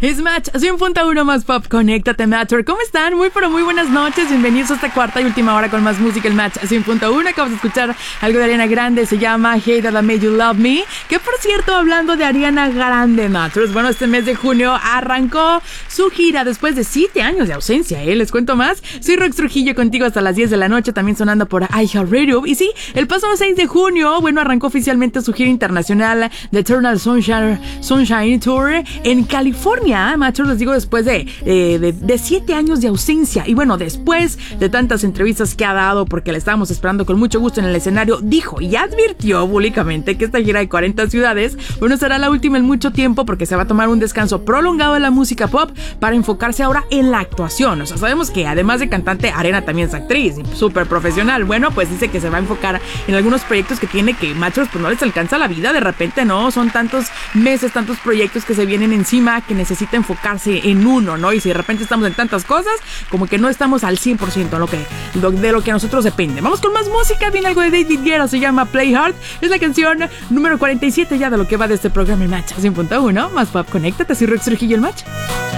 Es Match 100.1 más pop. Conéctate, Matcher. ¿Cómo están? Muy pero muy buenas noches. Bienvenidos a esta cuarta y última hora con más música. El Match 100.1. Acabas de escuchar algo de Ariana Grande. Se llama Hey That I Made You Love Me. Que por cierto, hablando de Ariana Grande, Matchers, bueno, este mes de junio arrancó su gira después de 7 años de ausencia, ¿eh? Les cuento más. Soy Rox Trujillo contigo hasta las 10 de la noche. También sonando por iHeartRadio. Y sí, el pasado 6 de junio, bueno, arrancó oficialmente su gira internacional de Eternal Sunshine Tour en California, machos, les digo, después de 7 años de ausencia. Y bueno, después de tantas entrevistas que ha dado, porque la estábamos esperando con mucho gusto en el escenario, dijo y advirtió públicamente que esta gira de 40 ciudades, bueno, será la última en mucho tiempo, porque se va a tomar un descanso prolongado de la música pop para enfocarse ahora en la actuación. O sea, sabemos que además de cantante, Ariana también es actriz y súper profesional. Bueno, pues dice que se va a enfocar en algunos proyectos que tiene, que machos, pues no les alcanza la vida, de repente, ¿no? Son tantos meses, tantos proyectos que se vienen encima que necesita enfocarse en uno, ¿no? Y si de repente estamos en tantas cosas, como que no estamos al 100% de lo que a nosotros depende. Vamos con más música. Viene algo de David Guetta, se llama Play Hard. Es la canción número 47 ya de lo que va de este programa, el Match 100.1 más pop. Conéctate, soy Rox Trujillo, el Match.